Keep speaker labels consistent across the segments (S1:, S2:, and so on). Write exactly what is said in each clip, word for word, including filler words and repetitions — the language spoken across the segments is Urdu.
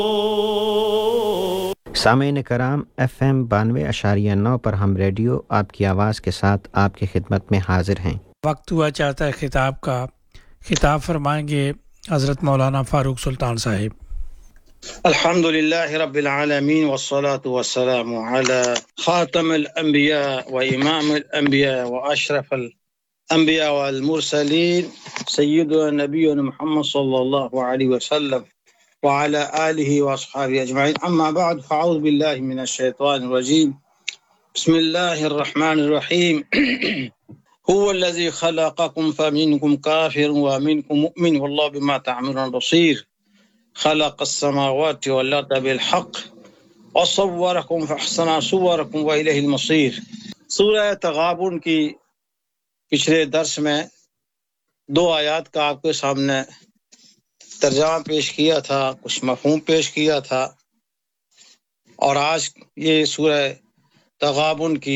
S1: سامعین کرام، ایف ایم بانوے اشاریہ نو پر ہم ریڈیو آپ کی آواز کے ساتھ آپ کی خدمت میں حاضر ہیں۔
S2: وقت ہوا چاہتا ہے خطاب کا۔ خطاب فرمائیں گے حضرت مولانا فاروق سلطان صاحب۔
S3: الحمد لله رب العالمين والصلاة والسلام على خاتم الأنبياء وإمام الأنبياء وأشرف الأنبياء والمرسلين سيدنا نبينا محمد صلى الله عليه وسلم وعلى آله وأصحابه أجمعين، أما بعد، فأعوذ بالله من الشيطان الرجيم، بسم الله الرحمن الرحيم هو الذي خلقكم فمنكم كافر ومنكم مؤمن والله بما تعملون بصير خلق السماوات والارض بالحق وصوركم فاحسن صوركم واليه المصير۔ سورہ تغابن کی پچھلے درس میں دو آیات کا آپ کے سامنے ترجمہ پیش کیا تھا، کچھ مفہوم پیش کیا تھا، اور آج یہ سورہ تغابن کی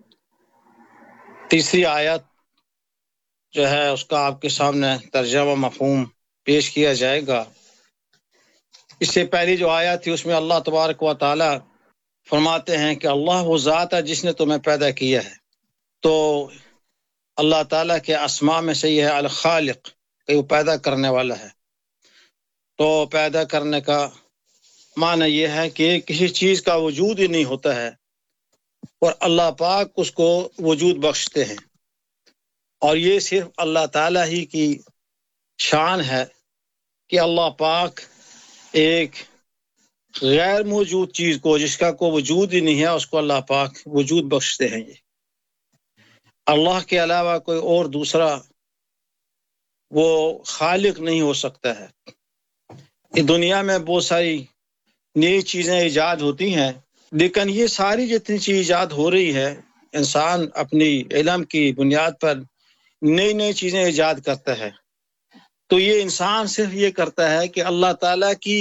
S3: تیسری آیت جو ہے اس کا آپ کے سامنے ترجمہ مفہوم پیش کیا جائے گا۔ اس سے پہلی جو آیت تھی اس میں اللہ تبارک و تعالی فرماتے ہیں کہ اللہ وہ ذات ہے جس نے تمہیں پیدا کیا ہے۔ تو اللہ تعالیٰ کے اسماء میں سے یہ ہے الخالق، کہ وہ پیدا کرنے والا ہے۔ تو پیدا کرنے کا معنی یہ ہے کہ کسی چیز کا وجود ہی نہیں ہوتا ہے اور اللہ پاک اس کو وجود بخشتے ہیں، اور یہ صرف اللہ تعالیٰ ہی کی شان ہے کہ اللہ پاک ایک غیر موجود چیز کو، جس کا کوئی وجود ہی نہیں ہے، اس کو اللہ پاک وجود بخشتے ہیں۔ یہ اللہ کے علاوہ کوئی اور دوسرا وہ خالق نہیں ہو سکتا ہے۔ یہ دنیا میں بہت ساری نئی چیزیں ایجاد ہوتی ہیں، لیکن یہ ساری جتنی چیز ایجاد ہو رہی ہے، انسان اپنی علم کی بنیاد پر نئی نئی چیزیں ایجاد کرتا ہے، تو یہ انسان صرف یہ کرتا ہے کہ اللہ تعالیٰ کی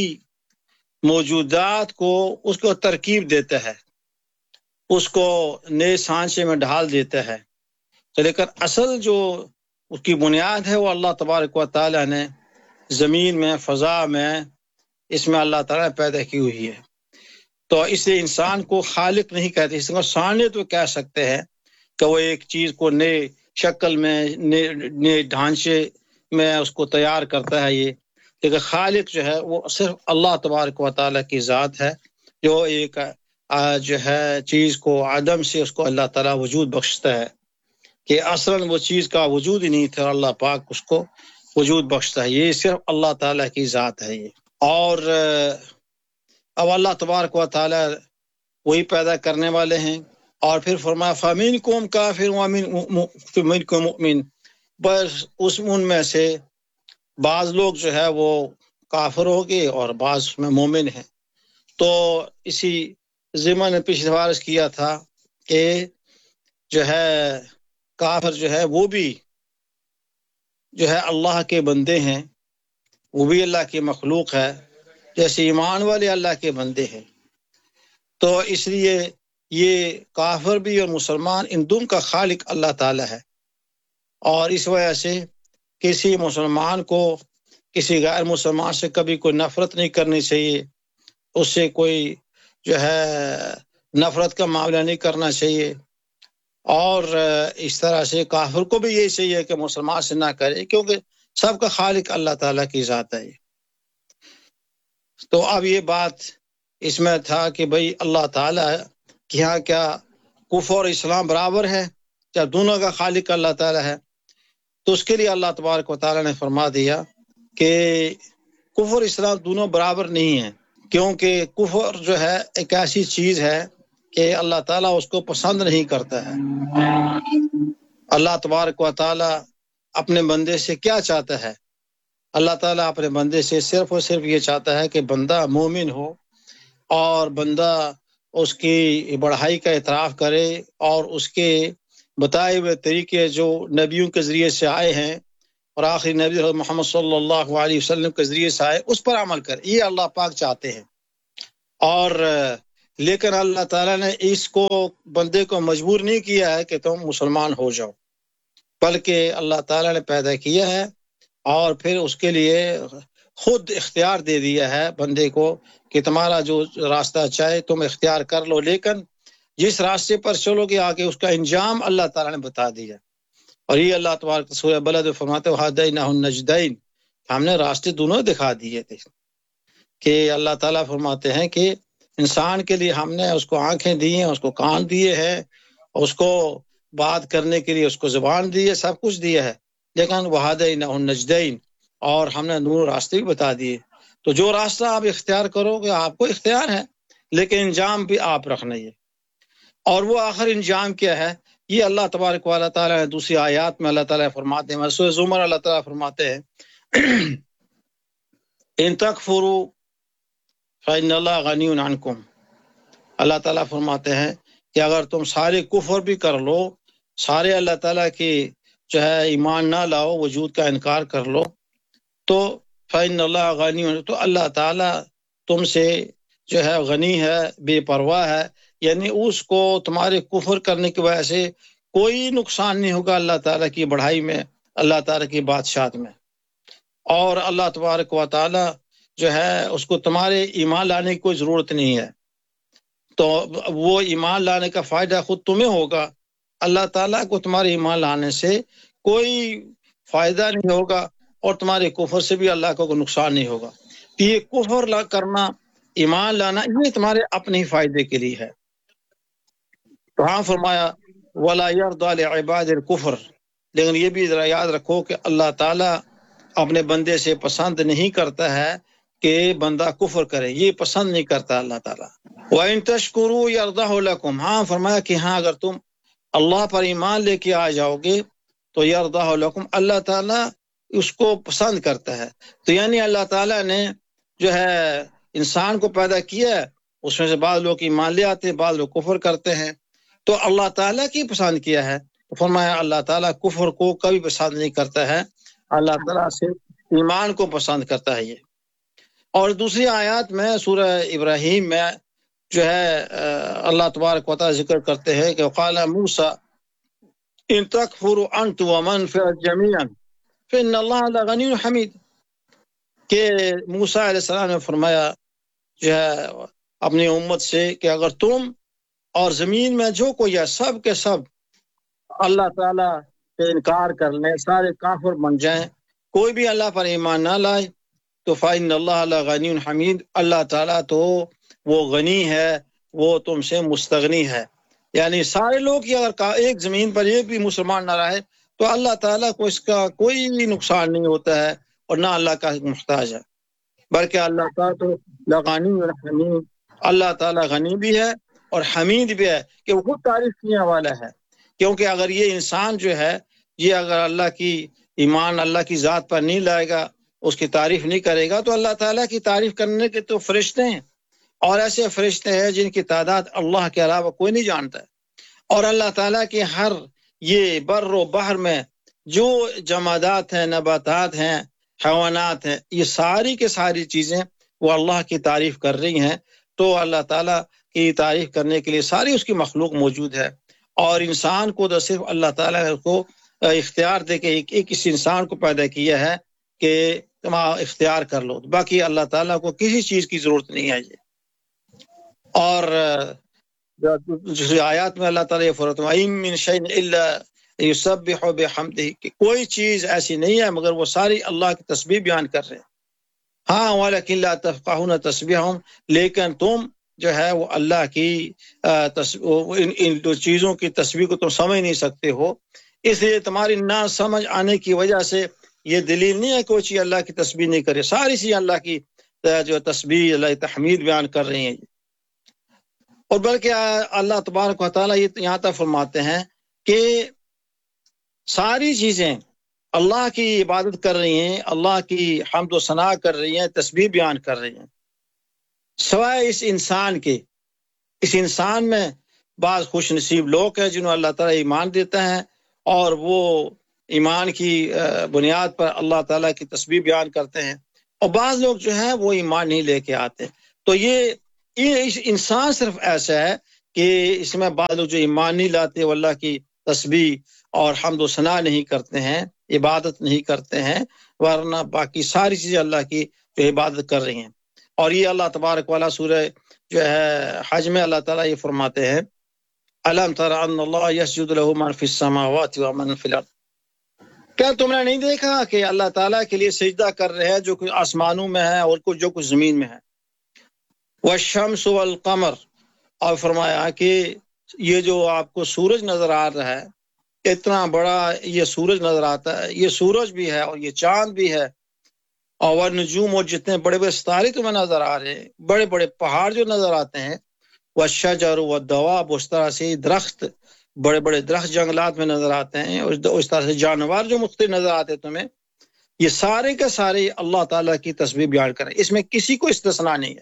S3: موجودات کو اس کو ترکیب دیتا ہے، اس کو نئے سانچے میں ڈھال دیتا ہے، لیکن اصل جو اس کی بنیاد ہے وہ اللہ تبارک و تعالیٰ نے زمین میں، فضا میں، اس میں اللہ تعالیٰ نے پیدا کی ہوئی ہے۔ تو اس لیے انسان کو خالق نہیں کہتے، اس کو صانع تو کہہ سکتے ہیں کہ وہ ایک چیز کو نئے شکل میں، نئے نئے ڈھانچے میں اس کو تیار کرتا ہے یہ، لیکن خالق جو ہے وہ صرف اللہ تبارک و تعالیٰ کی ذات ہے، جو ایک جو ہے چیز کو عدم سے اس کو اللہ تعالیٰ وجود بخشتا ہے، کہ اصلاً وہ چیز کا وجود ہی نہیں تھا، اللہ پاک اس کو وجود بخشتا ہے۔ یہ صرف اللہ تعالیٰ کی ذات ہے یہ۔ اور اب اللہ تبارک و تعالیٰ وہی پیدا کرنے والے ہیں، اور پھر فرمایا فَمِنْكُمْ كَافِرٌ وَمِنْكُمْ مُؤْمِنٌ، بس اس ان میں سے بعض لوگ جو ہے وہ کافر ہو گئے اور بعض میں مومن ہیں۔ تو اسی ضمن نے پچھلے بار کیا تھا کہ جو ہے کافر جو ہے وہ بھی جو ہے اللہ کے بندے ہیں، وہ بھی اللہ کی مخلوق ہے، جیسے ایمان والے اللہ کے بندے ہیں۔ تو اس لیے یہ کافر بھی اور مسلمان، ان دونوں کا خالق اللہ تعالیٰ ہے، اور اس وجہ سے کسی مسلمان کو کسی غیر مسلمان سے کبھی کوئی نفرت نہیں کرنی چاہیے، اس سے کوئی جو ہے نفرت کا معاملہ نہیں کرنا چاہیے، اور اس طرح سے کافر کو بھی یہی چاہیے کہ مسلمان سے نہ کرے، کیونکہ سب کا خالق اللہ تعالیٰ کی ذات ہے۔ تو اب یہ بات اس میں تھا کہ بھئی اللہ تعالیٰ کہ یہاں کیا کفر اور اسلام برابر ہے، کیا دونوں کا خالق اللہ تعالیٰ ہے؟ تو اس کے لیے اللہ تبارک و تعالیٰ نے فرما دیا کہ کفر اسلام دونوں برابر نہیں ہیں، کیونکہ کفر جو ہے ایک ایسی چیز ہے کہ اللہ تعالیٰ اس کو پسند نہیں کرتا ہے۔ اللہ تبارک و تعالیٰ اپنے بندے سے کیا چاہتا ہے؟ اللہ تعالیٰ اپنے بندے سے صرف اور صرف یہ چاہتا ہے کہ بندہ مومن ہو، اور بندہ اس کی بڑائی کا اعتراف کرے، اور اس کے بتائے ہوئے طریقے جو نبیوں کے ذریعے سے آئے ہیں، اور آخری نبی محمد صلی اللہ علیہ وسلم کے ذریعے سے آئے، اس پر عمل کرے، یہ اللہ پاک چاہتے ہیں۔ اور لیکن اللہ تعالیٰ نے اس کو بندے کو مجبور نہیں کیا ہے کہ تم مسلمان ہو جاؤ، بلکہ اللہ تعالیٰ نے پیدا کیا ہے، اور پھر اس کے لیے خود اختیار دے دیا ہے بندے کو کہ تمہارا جو راستہ چاہے تم اختیار کر لو، لیکن جس راستے پر چلو گے آگے اس کا انجام اللہ تعالیٰ نے بتا دیا۔ اور یہ اللہ تبارک سورہ بلد فرماتے ہیں وَهَدَيْنَاهُ النَّجْدَيْنِ، ہم نے راستے دونوں دکھا دیے تھے کہ اللہ تعالیٰ فرماتے ہیں کہ انسان کے لیے ہم نے اس کو آنکھیں دی ہیں، اس کو کان دیے ہیں، اس کو بات کرنے کے لیے اس کو زبان دی ہے، سب کچھ دیا ہے، لیکن وَهَدَيْنَاهُ النَّجْدَيْنِ، اور ہم نے دونوں راستے بھی بتا دیے۔ تو جو راستہ آپ اختیار کرو گے آپ کو اختیار ہے، لیکن انجام بھی آپ رکھنا ہے۔ اور وہ آخر انجام کیا ہے یہ اللہ تبارک و تعالیٰ نے دوسری آیات میں اللہ تعالیٰ فرماتے ہیں، سورہ زمر اللہ تعالیٰ فرماتے ہیں ان تکفروا فإن اللہ غنی عنکم، اللہ تعالیٰ فرماتے ہیں کہ اگر تم سارے کفر بھی کر لو، سارے اللہ تعالیٰ کی جو ہے ایمان نہ لاؤ، وجود کا انکار کر لو، تو فإن اللہ غنی، تو اللہ تعالیٰ تم سے جو ہے غنی ہے، بے پرواہ ہے، یعنی اس کو تمہارے کفر کرنے کی وجہ سے کوئی نقصان نہیں ہوگا اللہ تعالیٰ کی بڑھائی میں، اللہ تعالیٰ کی بادشاہت میں۔ اور اللہ تبارک و تعالیٰ جو ہے اس کو تمہارے ایمان لانے کی کوئی ضرورت نہیں ہے، تو وہ ایمان لانے کا فائدہ خود تمہیں ہوگا، اللہ تعالیٰ کو تمہارے ایمان لانے سے کوئی فائدہ نہیں ہوگا، اور تمہارے کفر سے بھی اللہ کو کوئی نقصان نہیں ہوگا۔ یہ کفر لا کرنا، ایمان لانا، یہ تمہارے اپنے ہی فائدے کے لیے ہے۔ تو ہاں فرمایا وَلَا يَرْضَى لِعِبَادِ الْكُفْرِ، لیکن یہ بھی ذرا یاد رکھو کہ اللہ تعالیٰ اپنے بندے سے پسند نہیں کرتا ہے کہ بندہ کفر کرے، یہ پسند نہیں کرتا اللہ تعالیٰ۔ وَإِن تَشْكُرُوا يَرْضَهُ لَكُمْ، ہاں فرمایا کہ ہاں اگر تم اللہ پر ایمان لے کے آ جاؤ گے تو يَرْضَهُ لَكُمْ، اللہ تعالیٰ اس کو پسند کرتا ہے۔ تو یعنی اللہ تعالیٰ نے جو ہے انسان کو پیدا کیا ہے، اس میں سے بعض لوگ ایمان لے آتے ہیں، بعض لوگ کفر کرتے ہیں، تو اللہ تعالیٰ کی پسند کیا ہے۔ تو فرمایا اللہ تعالیٰ کفر کو کبھی پسند نہیں کرتا ہے، اللہ تعالیٰ سے ایمان کو پسند کرتا ہے یہ۔ اور دوسری آیات میں سورہ ابراہیم میں جو ہے اللہ تبارک و تعالیٰ ذکر کرتے ہیں کہ قال موسیٰ ان تکفروا انتم ومن فی الارض جمیعا فإن اللہ لغنی حمید، کہ موسیٰ علیہ السلام نے فرمایا جو ہے اپنی امت سے کہ اگر تم اور زمین میں جو کوئی ہے سب کے سب اللہ تعالیٰ سے انکار کر لیں، سارے کافر بن جائیں، کوئی بھی اللہ پر ایمان نہ لائے، تو فإن اللہ لغنی حمید، اللہ تعالیٰ تو وہ غنی ہے، وہ تم سے مستغنی ہے۔ یعنی سارے لوگ ہی اگر ایک زمین پر ایک بھی مسلمان نہ رہے تو اللہ تعالیٰ کو اس کا کوئی نقصان نہیں ہوتا ہے، اور نہ اللہ کا محتاج ہے، بلکہ اللہ تعالیٰ تو لغنی حمید، اللہ تعالیٰ غنی بھی ہے اور حمید بھی ہے کہ وہ خود تعریف کرنے والا ہے۔ کیونکہ اگر یہ انسان جو ہے یہ اگر اللہ کی ایمان اللہ کی ذات پر نہیں لائے گا، اس کی تعریف نہیں کرے گا، تو اللہ تعالیٰ کی تعریف کرنے کے تو فرشتے ہیں، اور ایسے فرشتے ہیں جن کی تعداد اللہ کے علاوہ کوئی نہیں جانتا ہے۔ اور اللہ تعالیٰ کے ہر یہ بر و بحر میں جو جمادات ہیں، نباتات ہیں، حیوانات ہیں، یہ ساری کے ساری چیزیں وہ اللہ کی تعریف کر رہی ہیں۔ تو اللہ تعالیٰ کی تعریف کرنے کے لیے ساری اس کی مخلوق موجود ہے، اور انسان کو تو صرف اللہ تعالیٰ نے کو اختیار دے کے ایک ایک اس انسان کو پیدا کیا ہے کہ تم اختیار کر لو، باقی اللہ تعالیٰ کو کسی چیز کی ضرورت نہیں ہے۔ یہ اور دوسری آیات میں اللہ تعالیٰ یہ فرماتا ہے وَإِن مِّن شَيْءٍ إِلَّا يُسَبِّحُ بِحَمْدِهِ، کہ کوئی چیز ایسی نہیں ہے مگر وہ ساری اللہ کی تسبیح بیان کر رہے ہیں۔ ہاں وَلَكِن لَا تَفْقَهُونَ تَسْبِيحَهُمْ، لیکن تم جو ہے وہ اللہ کی ان دو چیزوں کی تسبیح کو تم سمجھ نہیں سکتے ہو، اس لیے تمہاری نہ سمجھ آنے کی وجہ سے یہ دلیل نہیں ہے کوئی چیز اللہ کی تسبیح نہیں کرے، ساری چیز اللہ کی جو تسبیح اللہ تحمید بیان کر رہی ہیں۔ اور بلکہ اللہ تبارک و تعالیٰ یہ یہاں تک فرماتے ہیں کہ ساری چیزیں اللہ کی عبادت کر رہی ہیں، اللہ کی حمد و ثنا کر رہی ہیں، تسبیح بیان کر رہی ہیں، سوائے اس انسان کے۔ اس انسان میں بعض خوش نصیب لوگ ہیں جنہوں اللہ تعالیٰ ایمان دیتا ہے، اور وہ ایمان کی بنیاد پر اللہ تعالیٰ کی تسبیح بیان کرتے ہیں، اور بعض لوگ جو ہیں وہ ایمان نہیں لے کے آتے۔ تو یہ یہ انسان صرف ایسا ہے کہ اس میں بعض لوگ جو ایمان نہیں لاتے، وہ اللہ کی تسبیح اور حمد و ثنا نہیں کرتے ہیں، عبادت نہیں کرتے ہیں، ورنہ باقی ساری چیزیں اللہ کی جو عبادت کر رہی ہیں. اور یہ اللہ تبارک والا سورہ جو ہے حج میں اللہ تعالیٰ یہ فرماتے ہیں الم تر ان اللہ یسجد له من فی السماوات و من فی الارض. کیا تم نے نہیں دیکھا کہ اللہ تعالیٰ کے لیے سجدہ کر رہے ہیں جو کچھ آسمانوں میں ہے اور کچھ جو کچھ زمین میں ہے. والشمس والقمر، اور فرمایا کہ یہ جو آپ کو سورج نظر آ رہا ہے، اتنا بڑا یہ سورج نظر آتا ہے، یہ سورج بھی ہے اور یہ چاند بھی ہے، اور نجوم اور جتنے بڑے بڑے ستارے تمہیں نظر آ رہے ہیں، بڑے بڑے پہاڑ جو نظر آتے ہیں، والشجر والدواب، اس طرح سے درخت، بڑے بڑے درخت جنگلات میں نظر آتے ہیں، اور اس طرح سے جانور جو مختلف نظر آتے ہیں تمہیں، یہ سارے کے سارے اللہ تعالیٰ کی تسبیح بیان کریں. اس میں کسی کو استثناء نہیں ہے.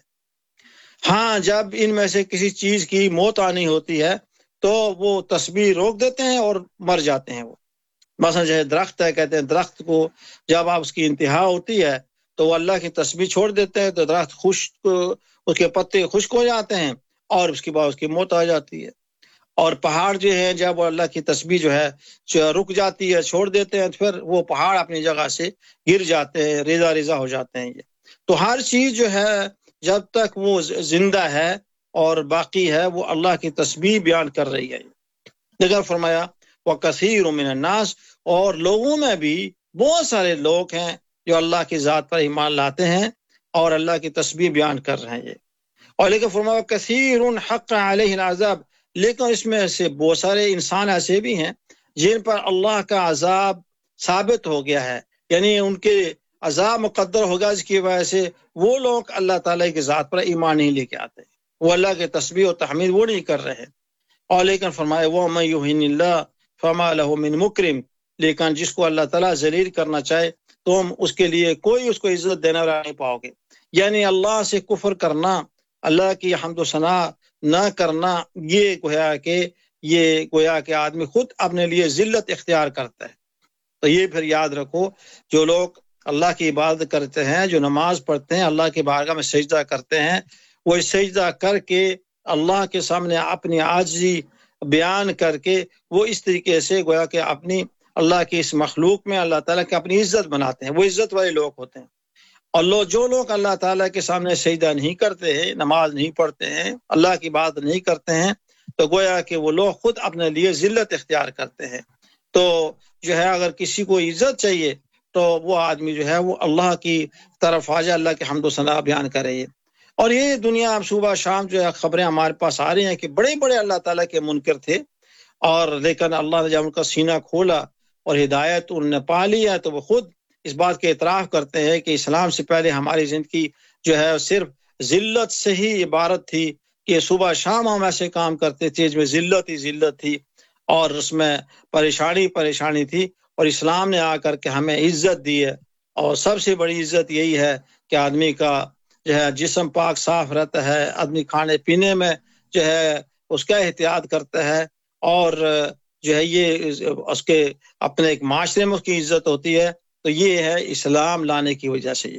S3: ہاں جب ان میں سے کسی چیز کی موت آنی ہوتی ہے تو وہ تسبیح روک دیتے ہیں اور مر جاتے ہیں. وہ مثلا جو ہے درخت ہے، کہتے ہیں درخت کو جب آپ اس کی انتہا ہوتی ہے تو وہ اللہ کی تسبیح چھوڑ دیتے ہیں تو درخت خشک، اس کے پتے خشک ہو جاتے ہیں اور اس کے بعد اس کی موت آ جاتی ہے. اور پہاڑ جو ہے جب وہ اللہ کی تسبیح جو ہے جو رک جاتی ہے، چھوڑ دیتے ہیں، تو پھر وہ پہاڑ اپنی جگہ سے گر جاتے ہیں، ریزہ ریزہ ہو جاتے ہیں. یہ تو ہر چیز جو ہے جب تک وہ زندہ ہے اور باقی ہے وہ اللہ کی تسبیح بیان کر رہی ہے. دیکھا فرمایا وَكَثِيرٌ مِّنَ النَّاسِ، اور لوگوں میں بھی بہت سارے لوگ ہیں جو اللہ کی ذات پر ایمان لاتے ہیں اور اللہ کی تسبیح بیان کر رہے ہیں. اور لیکن فرمایا کثیر حق علیہ العذاب، لیکن اس میں سے بہت سارے انسان ایسے بھی ہیں جن پر اللہ کا عذاب ثابت ہو گیا ہے، یعنی ان کے عذاب مقدر ہوگا، جس کی وجہ سے وہ لوگ اللہ تعالیٰ کی ذات پر ایمان نہیں لے کے آتے، وہ اللہ کے تسبیح و تحمید وہ نہیں کر رہے. اور لیکن فرمایا وَمَن يُهِنِ اللَّهُ فَمَا لَهُ مِن مُكْرِمٍ، لیکن جس کو اللہ تعالیٰ ذلیل کرنا چاہے تو ہم اس کے لیے کوئی اس کو عزت دینے والا نہیں پاؤ گے. یعنی اللہ سے کفر کرنا، اللہ کی حمد و ثنا نہ کرنا، یہ گویا کہ یہ گویا کہ آدمی خود اپنے لیے ذلت اختیار کرتا ہے. تو یہ پھر یاد رکھو، جو لوگ اللہ کی عبادت کرتے ہیں، جو نماز پڑھتے ہیں، اللہ کی بارگاہ میں سجدہ کرتے ہیں، وہ سجدہ کر کے اللہ کے سامنے اپنی عاجزی بیان کر کے وہ اس طریقے سے گویا کہ اپنی اللہ کی اس مخلوق میں اللہ تعالیٰ کی اپنی عزت بناتے ہیں، وہ عزت والے لوگ ہوتے ہیں. اور لوگ جو لوگ اللہ تعالیٰ کے سامنے سجدہ نہیں کرتے ہیں، نماز نہیں پڑھتے ہیں، اللہ کی بات نہیں کرتے ہیں، تو گویا کہ وہ لوگ خود اپنے لیے ذلت اختیار کرتے ہیں. تو جو ہے اگر کسی کو عزت چاہیے تو وہ آدمی جو ہے وہ اللہ کی طرف آ جائے، اللہ کے حمد و ثنا بیان کرے. اور یہ دنیا اب صبح شام جو ہے خبریں ہمارے پاس آ رہی ہیں کہ بڑے بڑے اللہ تعالیٰ کے منکر تھے، اور لیکن اللہ نے جب ان کا سینہ کھولا اور ہدایت انہوں نے پا لیا تو وہ خود اس بات کے اعتراف کرتے ہیں کہ اسلام سے پہلے ہماری زندگی جو ہے صرف ذلت سے ہی عبارت تھی، کہ صبح شام ہم ایسے کام کرتے تھے جس میں ذلت ہی ذلت تھی اور اس میں پریشانی پریشانی تھی. اور اسلام نے آ کر کے ہمیں عزت دی ہے، اور سب سے بڑی عزت یہی ہے کہ آدمی کا جو ہے جسم پاک صاف رہتا ہے، آدمی کھانے پینے میں جو ہے اس کا احتیاط کرتا ہے، اور جو ہے یہ اس کے اپنے ایک معاشرے میں اس کی عزت ہوتی ہے. تو یہ ہے اسلام لانے کی وجہ سے. یہ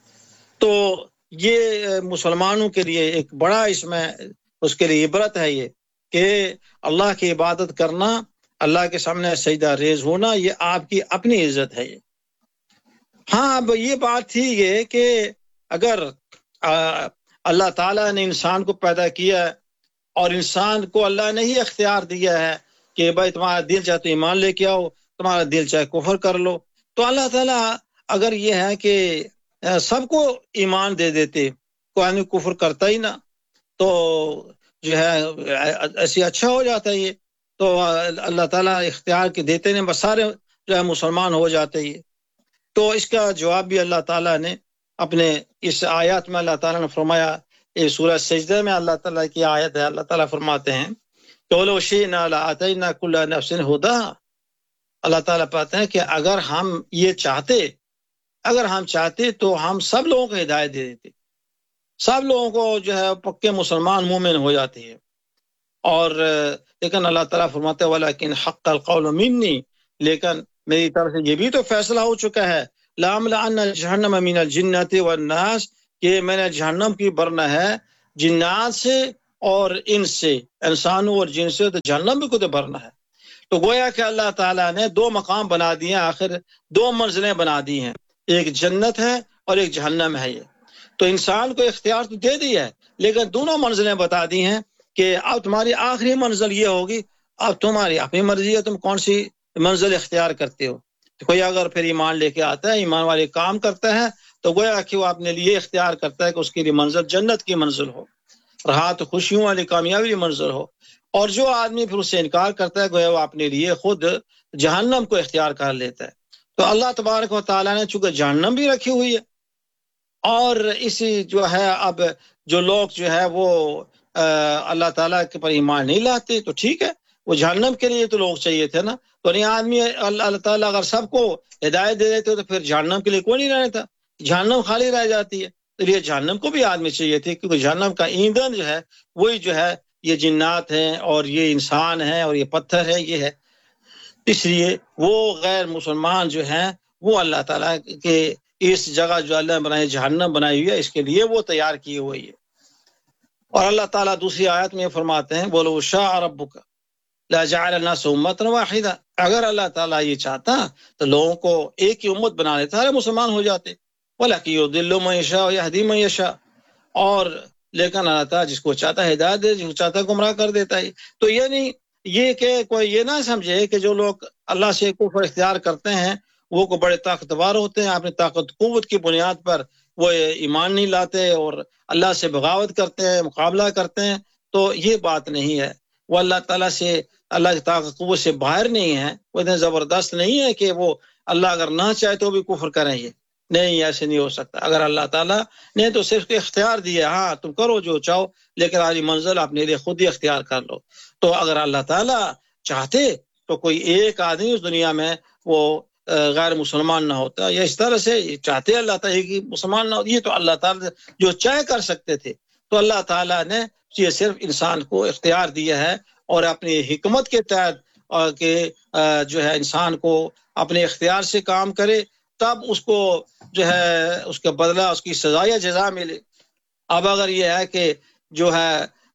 S3: تو یہ مسلمانوں کے لیے ایک بڑا اس میں اس کے لیے عبرت ہے، یہ کہ اللہ کی عبادت کرنا، اللہ کے سامنے سجدہ ریز ہونا، یہ آپ کی اپنی عزت ہے. یہ ہاں اب یہ بات تھی یہ کہ اگر اللہ تعالیٰ نے انسان کو پیدا کیا ہے اور انسان کو اللہ نے ہی اختیار دیا ہے کہ بھائی تمہارا دل چاہے تو ایمان لے کے آؤ، تمہارا دل چاہے کفر کر لو، تو اللہ تعالیٰ اگر یہ ہے کہ سب کو ایمان دے دیتے، کوئی آدمی کفر کرتا ہی نہ، تو جو ہے ایسے اچھا ہو جاتا ہے. یہ تو اللہ تعالیٰ اختیار کے دیتے ہیں، بس سارے جو ہے مسلمان ہو جاتے ہیں. تو اس کا جواب بھی اللہ تعالیٰ نے اپنے اس آیات میں اللہ تعالیٰ نے فرمایا. یہ سورہ سجدہ میں اللہ تعالیٰ کی آیت ہے، اللہ تعالیٰ فرماتے ہیں کہ وَلَوْ شِئْنَا لَآتَيْنَا كُلَّ نَفْسٍ هُدَاهَا. اللہ تعالیٰ پاتے ہیں کہ اگر ہم یہ چاہتے اگر ہم چاہتے تو ہم سب لوگوں کو ہدایت دے دیتے، سب لوگوں کو جو ہے پکے مسلمان مومن ہو جاتے ہیں. اور لیکن اللہ تعالیٰ فرماتے ہیں وَلَكِنْ حَقَّ الْقَوْلُ مِنِّي، لیکن میری طرف سے یہ بھی تو فیصلہ ہو چکا ہے، لَأَمْلَأَنَّ جَهَنَّمَ مِنَ الْجِنَّةِ وَالنَّاسِ، کہ میں نے جہنم کی بھرنا ہے جنات سے اور ان سے، انسانوں اور جن سے، تو جہنم بھی کو تو بھرنا ہے. تو گویا کہ اللہ تعالیٰ نے دو مقام بنا دیے، آخر دو منزلیں بنا دی ہیں. ایک جنت ہے اور ایک جہنم ہے. یہ تو انسان کو اختیار تو دے دیا ہے، لیکن دونوں منزلیں بتا دی ہیں کہ اب تمہاری آخری منزل یہ ہوگی، اب تمہاری اپنی مرضی ہے تم کون سی منزل اختیار کرتے ہو. تو کوئی اگر پھر ایمان لے کے آتا ہے، ایمان والے کام کرتا ہے، تو گویا کہ وہ اپنے لیے اختیار کرتا ہے کہ اس کے لیے منزل جنت کی منزل ہو، رہا تو خوشیوں والی کامیابی منزل ہو. اور جو آدمی پھر اس سے انکار کرتا ہے گویا وہ اپنے لیے خود جہنم کو اختیار کر لیتا ہے. تو اللہ تبارک و تعالیٰ نے چونکہ جہنم بھی رکھی ہوئی ہے، اور اسی جو ہے اب جو لوگ جو ہے وہ اللہ تعالیٰ کے پر ایمان نہیں لاتے تو ٹھیک ہے، وہ جہنم کے لیے تو لوگ چاہیے تھے نا. تو نہیں آدمی اللہ تعالیٰ اگر سب کو ہدایت دے دیتے تو پھر جہنم کے لیے کوئی نہیں رہتا، جہنم خالی رہ جاتی ہے. تو یہ جہنم کو بھی آدمی چاہیے تھے، کیونکہ جہنم کا ایندھن جو ہے وہی جو ہے یہ جنات ہیں اور یہ انسان ہیں اور یہ پتھر ہے، یہ ہے. اس لیے وہ غیر مسلمان جو ہیں وہ اللہ تعالیٰ کے اس جگہ جو اللہ نے بنائی جہنم بنائی ہوئی ہے اس کے لیے وہ تیار کی ہوئی ہے. اور اللہ تعالیٰ دوسری آیت میں فرماتے ہیں وَلَوْ شَاءَ رَبُّكَ لَجَعَلَ النَّاسَ أُمَّةً وَاحِدَةً، اگر اللہ تعالیٰ یہ چاہتا تو لوگوں کو ایک ہی امت بنا لیتا، سارے مسلمان ہو جاتے. وَلَكِنْ يُضِلُّ مَن يَشَاءُ وَيَهْدِي مَن يَشَاءُ، اور لیکن اللہ تعالیٰ جس کو چاہتا ہے ہدایت دے، جس کو چاہتا ہے گمراہ کر دیتا ہے. تو یعنی یہ کہ کوئی یہ نہ سمجھے کہ جو لوگ اللہ سے کفر اختیار کرتے ہیں وہ کو بڑے طاقتور ہوتے ہیں، اپنی طاقت قوت کی بنیاد پر وہ ایمان نہیں لاتے اور اللہ سے بغاوت کرتے ہیں، مقابلہ کرتے ہیں. تو یہ بات نہیں ہے. وہ اللہ تعالیٰ سے، اللہ کی طاقت قوت سے باہر نہیں ہے، وہ اتنے زبردست نہیں ہے کہ وہ اللہ اگر نہ چاہے تو بھی کفر کریں. یہ نہیں، ایسے نہیں ہو سکتا. اگر اللہ تعالیٰ نے تو صرف اختیار دیا، ہاں تم کرو جو چاہو، لیکن آج منزل اپنے لیے خود ہی اختیار کر لو. تو اگر اللہ تعالیٰ چاہتے تو کوئی ایک آدمی اس دنیا میں وہ غیر مسلمان نہ ہوتا، یا اس طرح سے چاہتے اللہ تعالیٰ کہ مسلمان نہ ہوتا. یہ تو اللہ تعالیٰ جو چاہے کر سکتے تھے. تو اللہ تعالیٰ نے یہ صرف انسان کو اختیار دیا ہے، اور اپنی حکمت کے تحت کہ جو ہے انسان کو اپنے اختیار سے کام کرے، تب اس کو جو ہے اس کا بدلہ، اس کی سزا یا جزا ملے. اب اگر یہ ہے کہ جو ہے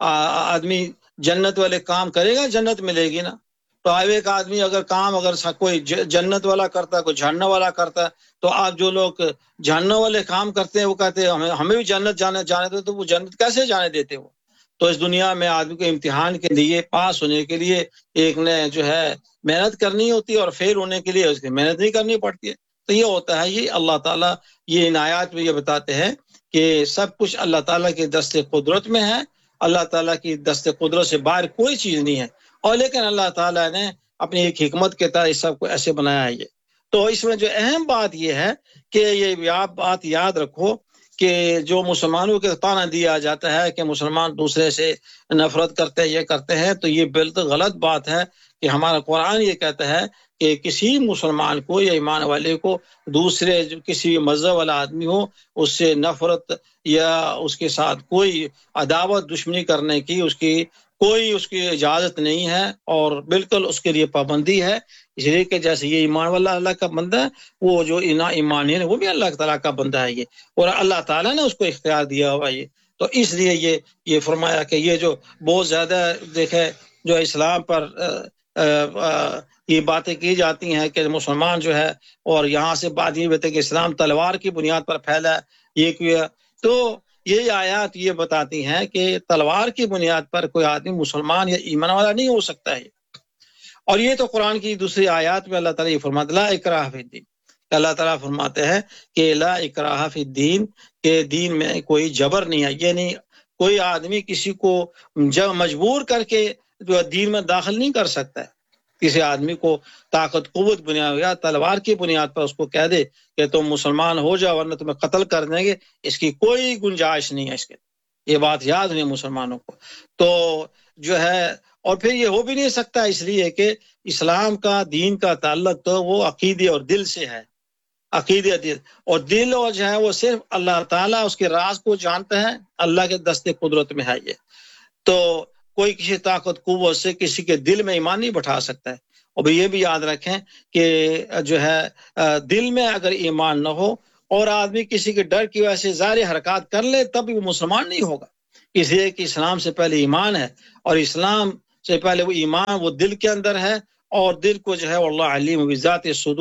S3: آدمی جنت والے کام کرے گا جنت ملے گی نا. تو اب ایک آدمی اگر کام اگر کوئی جنت والا کرتا ہے، کوئی جہنم والا کرتا ہے، تو آپ جو لوگ جہنم والے کام کرتے ہیں وہ کہتے ہیں ہمیں ہمیں بھی جنت جانے جانے دو. تو وہ جنت کیسے جانے دیتے وہ؟ تو اس دنیا میں آدمی کو امتحان کے لیے، پاس ہونے کے لیے ایک نے جو ہے محنت کرنی ہوتی ہے، اور فیل ہونے کے لیے اس کی محنت نہیں کرنی پڑتی ہے. تو یہ ہوتا ہے. یہ اللہ تعالیٰ یہ ان آیات میں یہ بتاتے ہیں کہ سب کچھ اللہ تعالیٰ کے دست قدرت میں ہے. اللہ تعالیٰ کی دست قدرت سے باہر کوئی چیز نہیں ہے. اور لیکن اللہ تعالیٰ نے اپنی ایک حکمت کے تحت سب کو ایسے بنایا ہے. یہ تو اس میں جو اہم بات یہ ہے کہ یہ آپ بات یاد رکھو کہ جو مسلمانوں کے تانا دیا جاتا ہے کہ مسلمان دوسرے سے نفرت کرتے یہ کرتے ہیں، تو یہ بالکل غلط بات ہے. کہ ہمارا قرآن یہ کہتا ہے کہ کسی مسلمان کو یا ایمان والے کو دوسرے جو کسی مذہب والا آدمی ہو اس سے نفرت یا اس کے ساتھ کوئی عداوت دشمنی کرنے کی اس کی کوئی اس کی اجازت نہیں ہے، اور بالکل اس کے لیے پابندی ہے. اس لیے کہ جیسے یہ ایمان والا اللہ کا بندہ ہے، وہ جو ایمان ہے وہ بھی اللہ تعالیٰ کا بندہ ہے یہ، اور اللہ تعالیٰ نے اس کو اختیار دیا ہوا یہ. تو اس لیے یہ یہ فرمایا کہ یہ جو بہت زیادہ دیکھے جو اسلام پر آ, آ, یہ باتیں کی جاتی ہیں کہ مسلمان جو ہے، اور یہاں سے بات یہ بتائی کہ اسلام تلوار کی بنیاد پر پھیلا یہ کیا. تو یہ آیات یہ بتاتی ہیں کہ تلوار کی بنیاد پر کوئی آدمی مسلمان یا ایمان والا نہیں ہو سکتا ہے. اور یہ تو قرآن کی دوسری آیات میں اللہ تعالیٰ یہ فرماتا لا اکراہ فی الدین، اللہ تعالیٰ فرماتے ہیں کہ لا اکراہ فی الدین، کہ دین میں کوئی جبر نہیں ہے. یعنی کوئی آدمی کسی کو جب مجبور کر کے جو دین میں داخل نہیں کر سکتا ہے. کسی آدمی کو طاقت قوت بنیاد یا تلوار کی بنیاد پر اس کو کہہ دے کہ تم مسلمان ہو جاؤ ورنہ تمہیں قتل کر دیں گے، اس کی کوئی گنجائش نہیں ہے. اس کے یہ بات یاد نہیں مسلمانوں کو. تو جو ہے اور پھر یہ ہو بھی نہیں سکتا، اس لیے کہ اسلام کا دین کا تعلق تو وہ عقیدے اور دل سے ہے. عقیدے دل اور دل اور جو ہے وہ صرف اللہ تعالیٰ اس کے راز کو جانتا ہے، اللہ کے دست قدرت میں ہے یہ. تو کوئی کسی طاقت قوت سے کسی کے دل میں ایمان نہیں بٹھا سکتا ہے. اور یہ بھی یاد رکھیں کہ جو ہے دل میں اگر ایمان نہ ہو اور آدمی کسی کے ڈر کی وجہ سے ظاہری حرکات کر لے تب بھی وہ مسلمان نہیں ہوگا. اس لیے کہ اسلام سے پہلے ایمان ہے، اور اسلام سے پہلے وہ ایمان وہ دل کے اندر ہے، اور دل کو جو ہے اللہ علیم بذات الصدور،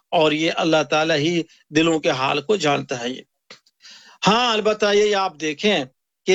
S3: اور یہ اللہ تعالیٰ ہی دلوں کے حال کو جانتا ہے یہ۔ ہاں البتہ یہ آپ دیکھیں کہ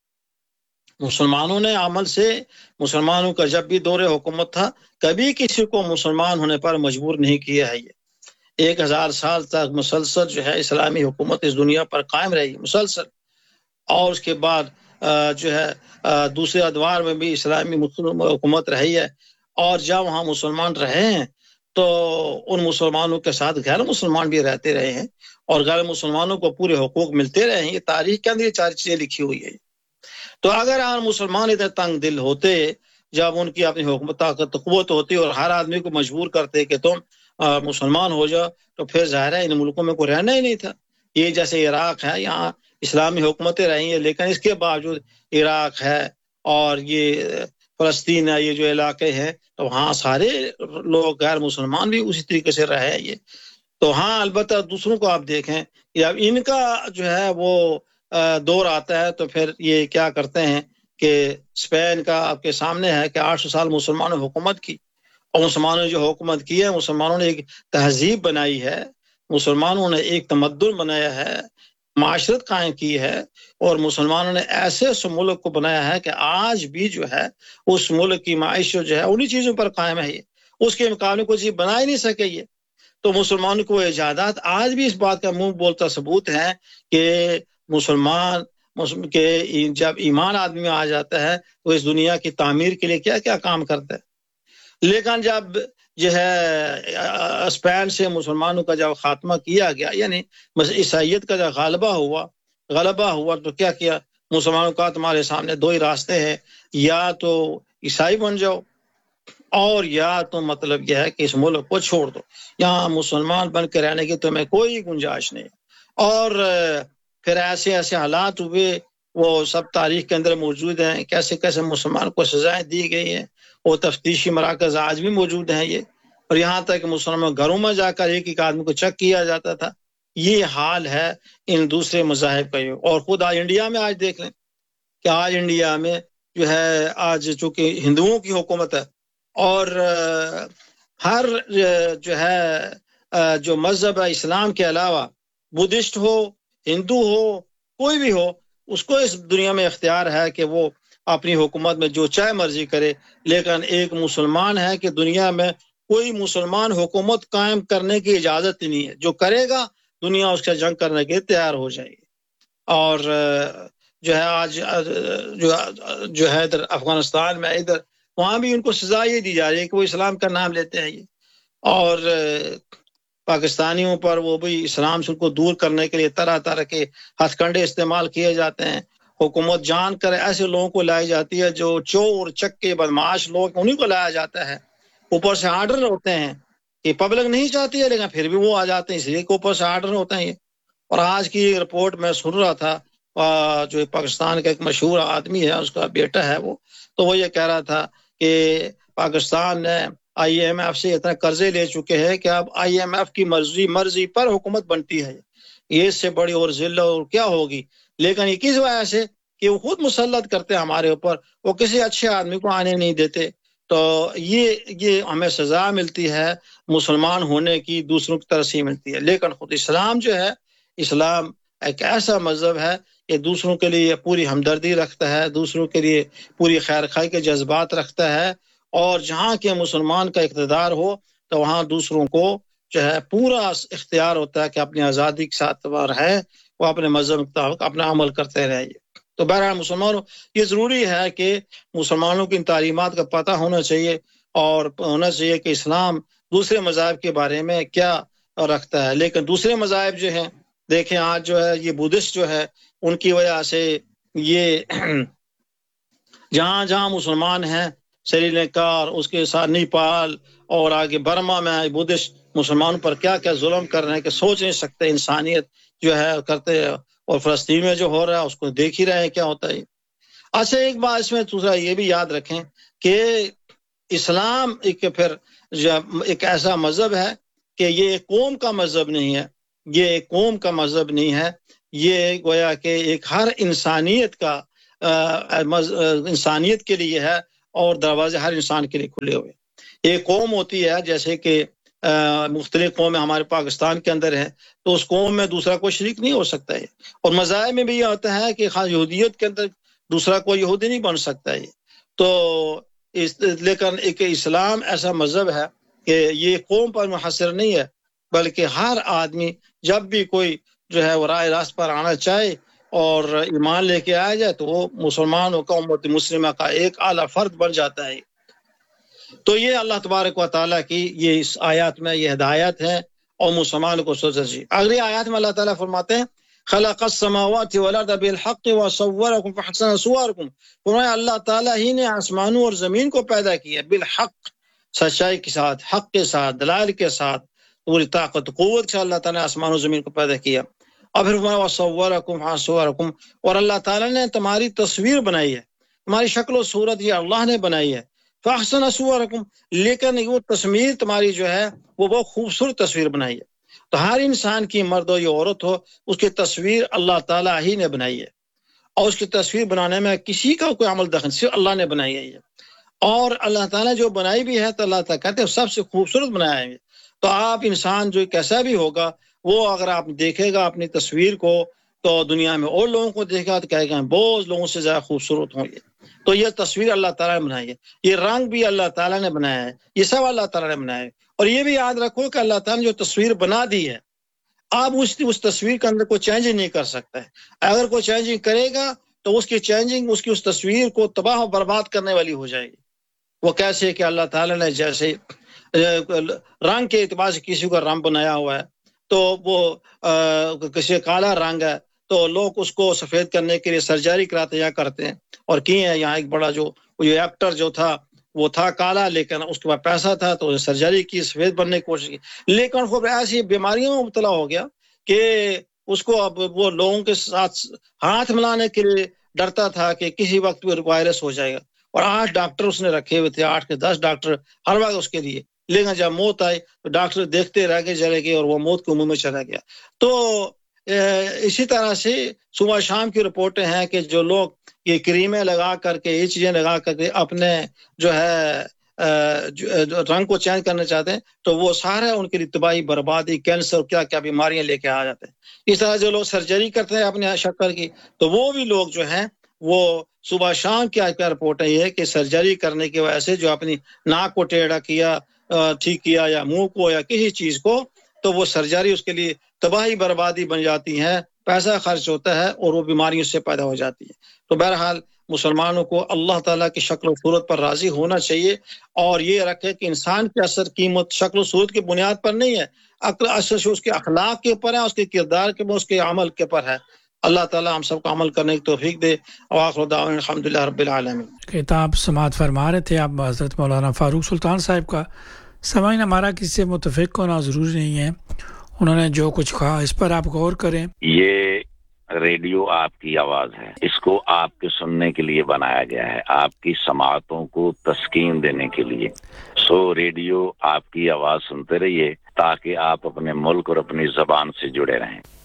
S3: مسلمانوں نے عمل سے، مسلمانوں کا جب بھی دور حکومت تھا کبھی کسی کو مسلمان ہونے پر مجبور نہیں کیا ہے۔ یہ ایک ہزار سال تک مسلسل جو ہے اسلامی حکومت اس دنیا پر قائم رہی مسلسل، اور اس کے بعد جو ہے دوسرے ادوار میں بھی اسلامی حکومت رہی ہے، اور جب وہاں مسلمان رہے ہیں تو ان مسلمانوں کے ساتھ غیر مسلمان بھی رہتے رہے ہیں، اور غیر مسلمانوں کو پورے حقوق ملتے رہے ہیں۔ یہ تاریخ کے اندر یہ چار چیزیں لکھی ہوئی ہے۔ تو اگر آن مسلمان اتنے تنگ دل ہوتے جب ان کی اپنی حکومت طاقت قوت ہوتی اور ہر آدمی کو مجبور کرتے کہ تم مسلمان ہو جاؤ، تو پھر ظاہر ہے ان ملکوں میں کوئی رہنا ہی نہیں تھا۔ یہ جیسے عراق ہے، یہاں اسلامی حکومتیں رہی ہیں، لیکن اس کے باوجود عراق ہے اور یہ فلسطین ہے، یہ جو علاقے ہیں، تو وہاں سارے لوگ غیر مسلمان بھی اسی طریقے سے رہے ہیں۔ یہ تو ہاں البتہ دوسروں کو آپ دیکھیں کہ اب ان کا جو ہے وہ دور آتا ہے تو پھر یہ کیا کرتے ہیں کہ اسپین کا آپ کے سامنے ہے کہ آٹھ سو سال مسلمانوں نے حکومت کی، اور مسلمانوں نے جو حکومت کی ہے، مسلمانوں نے ایک تہذیب بنائی ہے، مسلمانوں نے ایک تمدن بنایا ہے، معاشرت قائم کی ہے، اور مسلمانوں نے ایسے اس ملک کو بنایا ہے کہ آج بھی جو ہے اس ملک کی معیشت جو ہے انہی چیزوں پر قائم ہے۔ یہ اس کے مقابلے کوئی چیز بنا ہی نہیں سکے۔ یہ تو مسلمانوں کو ایجادات آج بھی اس بات کا منہ بولتا ثبوت ہے کہ مسلمان کہ جب ایمان آدمی میں آ جاتا ہے تو اس دنیا کی تعمیر کے لیے کیا کیا کام کرتا ہے۔ لیکن جب جو ہے اسپین سے مسلمانوں کا جب خاتمہ کیا گیا، یعنی عیسائیت کا جب غلبہ ہوا غلبہ ہوا تو کیا کیا مسلمانوں کا، تمہارے سامنے دو ہی راستے ہیں، یا تو عیسائی بن جاؤ، اور یا تو مطلب یہ ہے کہ اس ملک کو چھوڑ دو، یہاں مسلمان بن کے رہنے کی تمہیں کوئی گنجائش نہیں۔ اور پھر ایسے ایسے حالات ہوئے، وہ سب تاریخ کے اندر موجود ہیں، کیسے کیسے مسلمان کو سزائیں دی گئی ہیں، وہ تفتیشی مراکز آج بھی موجود ہیں۔ یہ اور یہاں تک کہ مسلمان گھروں میں جا کر ایک ایک آدمی کو چیک کیا جاتا تھا۔ یہ حال ہے ان دوسرے مذاہب کا۔ اور خود آج انڈیا میں آج دیکھ لیں کہ آج انڈیا میں جو ہے آج چونکہ ہندوؤں کی حکومت ہے، اور ہر جو ہے جو مذہب ہے اسلام کے علاوہ، بدھسٹ ہو، ہندو ہو، کوئی بھی ہو، اس کو اس دنیا میں اختیار ہے کہ وہ اپنی حکومت میں جو چاہے مرضی کرے۔ لیکن ایک مسلمان ہے کہ دنیا میں کوئی مسلمان حکومت قائم کرنے کی اجازت ہی نہیں ہے، جو کرے گا دنیا اس کا جنگ کرنے کے تیار ہو جائے گی۔ اور جو ہے آج جو ہے ادھر افغانستان میں، ادھر وہاں بھی ان کو سزا یہ دی جا رہی ہے کہ وہ اسلام کا نام لیتے ہیں۔ یہ اور پاکستانیوں پر وہ بھی اسلام سے کو دور کرنے کے لیے طرح طرح کے ہتھ کنڈے استعمال کیے جاتے ہیں۔ حکومت جان کر ایسے لوگوں کو لائی جاتی ہے جو چور چکے بدمعاش لوگ، انہیں کو لایا جاتا ہے۔ اوپر سے آرڈر ہوتے ہیں کہ پبلک نہیں چاہتی ہے، لیکن پھر بھی وہ آ جاتے ہیں، اس لیے کہ اوپر سے آرڈر ہوتے ہیں۔ اور آج کی رپورٹ میں سن رہا تھا، جو پاکستان کا ایک مشہور آدمی ہے، اس کا بیٹا ہے وہ، تو وہ یہ کہہ رہا تھا کہ پاکستان نے آئی ایم ایف سے اتنا قرضے لے چکے ہیں کہ اب آئی ایم ایف کی مرضی مرضی پر حکومت بنتی ہے۔ یہ اس سے بڑی اور ذلت اور کیا ہوگی؟ لیکن یہ کس وجہ سے کہ وہ خود مسلط کرتے ہیں ہمارے اوپر، وہ کسی اچھے آدمی کو آنے نہیں دیتے۔ تو یہ یہ ہمیں سزا ملتی ہے مسلمان ہونے کی، دوسروں کی طرف سے ملتی ہے۔ لیکن خود اسلام جو ہے، اسلام ایک ایسا مذہب ہے کہ دوسروں کے لیے پوری ہمدردی رکھتا ہے، دوسروں کے لیے پوری خیر خواہی کے جذبات رکھتا ہے، اور جہاں کے مسلمان کا اقتدار ہو تو وہاں دوسروں کو جو ہے پورا اختیار ہوتا ہے کہ اپنی آزادی کے ساتھ ہے وہ اپنے مذہب مطابق اپنا عمل کرتے رہے۔ تو بہرحال مسلمانوں یہ ضروری ہے کہ مسلمانوں کی ان تعلیمات کا پتہ ہونا چاہیے، اور ہونا چاہیے کہ اسلام دوسرے مذاہب کے بارے میں کیا رکھتا ہے۔ لیکن دوسرے مذاہب جو ہیں، دیکھیں آج جو ہے یہ بدھسٹ جو ہے، ان کی وجہ سے یہ جہاں جہاں مسلمان ہیں، سری لنکا اور اس کے ساتھ نیپال اور آگے برما میں بدھسٹ مسلمانوں پر کیا کیا ظلم کر رہے ہیں کہ سوچ نہیں سکتے۔ انسانیت جو ہے کرتے، اور فلسطین میں جو ہو رہا ہے اس کو دیکھ ہی رہے ہیں کیا ہوتا ہے۔ اچھا ایک بات اس میں دوسرا یہ بھی یاد رکھیں کہ اسلام ایک پھر ایک ایسا مذہب ہے کہ یہ ایک قوم کا مذہب نہیں ہے، یہ ایک قوم کا مذہب نہیں ہے، یہ گویا کہ ایک ہر انسانیت کا انسانیت کے لیے ہے، اور دروازے ہر انسان کے لیے کھلے ہوئے۔ ایک قوم ہوتی ہے جیسے کہ مختلف قومیں ہمارے پاکستان کے اندر ہیں، تو اس قوم میں دوسرا کوئی شریک نہیں ہو سکتا ہے. اور مذاہب میں بھی یہ ہوتا ہے کہ خاص یہودیت کے اندر دوسرا کوئی یہودی نہیں بن سکتا ہے. تو اس لیکن ایک اسلام ایسا مذہب ہے کہ یہ قوم پر منحصر نہیں ہے، بلکہ ہر آدمی جب بھی کوئی جو ہے وہ راہ راست پر آنا چاہے اور ایمان لے کے آیا جائے تو وہ مسلمانوں کا امت مسلمہ کا ایک اعلیٰ فرد بن جاتا ہے. تو یہ اللہ تبارک و تعالیٰ کی یہ اس آیات میں یہ ہدایت ہے اور مسلمانوں کو سوچی. اگلی آیات میں اللہ تعالیٰ فرماتے ہیں خلق السماوات والارض بالحق وصورکم فاحسن صورکم. فرمایا اللہ تعالیٰ ہی نے آسمانوں اور زمین کو پیدا کیا بالحق، سچائی کے ساتھ، حق کے ساتھ، دلائل کے ساتھ، پوری طاقت قوت سے اللہ تعالیٰ نے آسمان و زمین کو پیدا کیا. اور پھر فرمایا وصورکم فاحسن، اور اللہ تعالیٰ نے تمہاری تصویر بنائی ہے، تمہاری شکل و صورت یہ اللہ نے بنائی ہے. فاحسن صورکم، لیکن وہ تصویر تمہاری جو ہے وہ بہت خوبصورت تصویر بنائی ہے. تو ہر انسان کی مرد ہو یا عورت ہو اس کی تصویر اللہ تعالیٰ ہی نے بنائی ہے، اور اس کی تصویر بنانے میں کسی کا کوئی عمل دخل، صرف اللہ نے بنائی ہے. اور اللہ تعالیٰ جو بنائی بھی ہے تو اللہ تعالیٰ کہتے ہیں سب سے خوبصورت بنایا ہے. تو آپ انسان جو کیسا بھی ہوگا وہ اگر آپ دیکھے گا اپنی تصویر کو تو دنیا میں اور لوگوں کو دیکھے گا تو کہے گا بہت لوگوں سے زیادہ خوبصورت ہوں گے. تو یہ تصویر اللہ تعالیٰ نے بنائی ہے، یہ رنگ بھی اللہ تعالیٰ نے بنایا ہے، یہ سب اللہ تعالیٰ نے بنایا ہے. اور یہ بھی یاد رکھو کہ اللہ تعالیٰ نے جو تصویر بنا دی ہے آپ اس اس تصویر کے اندر کوئی چینجنگ نہیں کر سکتا ہے. اگر کوئی چینجنگ کرے گا تو اس کی چینجنگ اس کی اس تصویر کو تباہ و برباد کرنے والی ہو جائے گی. وہ کیسے کہ اللہ تعالیٰ نے جیسے رنگ کے اعتبار سے کسی کا رنگ بنایا ہوا ہے تو وہ کسی کالا رنگ ہے تو لوگ اس کو سفید کرنے کے لیے سرجری کراتے یا کرتے ہیں، اور کیے ہیں. یہاں ایک بڑا جو ایکٹر جو تھا وہ تھا کالا لیکن اس کے بعد پیسہ تھا تو سرجری کی، سفید بننے کی کوشش کی، لیکن وہ ایسی بیماریوں میں مبتلا ہو گیا کہ اس کو اب وہ لوگوں کے ساتھ ہاتھ ملانے کے لیے ڈرتا تھا کہ کسی وقت وہ وائرس ہو جائے گا. اور آٹھ ڈاکٹر اس نے رکھے ہوئے تھے، آٹھ کے دس ڈاکٹر ہر وقت اس کے لیے، لیکن جب موت آئی تو ڈاکٹر دیکھتے رہ گئے چلے گئے اور وہ موت کے منہ میں چلا گیا. تو اسی طرح سے صبح شام کی رپورٹیں ہیں کہ جو لوگ یہ کریمیں لگا کر کے یہ چیزیں لگا کر کے اپنے جو ہے رنگ کو چینج کرنا چاہتے ہیں تو وہ سارا ان کے لیے تباہی بربادی، کینسر، کیا کیا بیماریاں لے کے آ جاتے ہیں. اس طرح جو لوگ سرجری کرتے ہیں اپنے شکل کی تو وہ بھی لوگ جو ہیں وہ صبح شام کی آج کا رپورٹ ہے یہ کہ سرجری کرنے کی وجہ سے جو اپنی ناک کو ٹیڑھا کیا، ٹھیک کیا، یا منہ کو یا کسی چیز کو، تو وہ سرجری اس کے لیے تباہی بربادی بن جاتی ہے، پیسہ خرچ ہوتا ہے اور وہ بیماریوں سے پیدا ہو جاتی ہے. تو بہرحال مسلمانوں کو اللہ تعالیٰ کی شکل و صورت پر راضی ہونا چاہیے اور یہ رکھے کہ انسان کی اثر قیمت شکل و صورت کی بنیاد پر نہیں ہے، اثر اس کے اخلاق کے اوپر ہے، اس کے کردار کے، اس کے عمل کے پر ہے. اللہ تعالیٰ ہم سب کو عمل کرنے کی توفیق دے. وآخر دعوانا الحمدللہ رب العالمین.
S2: کتاب سماعت فرما رہے تھے آپ حضرت مولانا فاروق سلطان صاحب کا. سامعین ہمارا کسی سے متفق ہونا ضروری نہیں ہے، انہوں نے جو کچھ کہا اس پر آپ غور کریں.
S4: یہ ریڈیو آپ کی آواز ہے، اس کو آپ کے سننے کے لیے بنایا گیا ہے، آپ کی سماعتوں کو تسکین دینے کے لیے. سو ریڈیو آپ کی آواز سنتے رہیے تاکہ آپ اپنے ملک اور اپنی زبان سے جڑے رہیں.